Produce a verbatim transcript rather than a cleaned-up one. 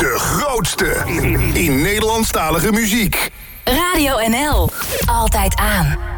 De grootste in Nederlandstalige muziek. Radio N L. Altijd aan.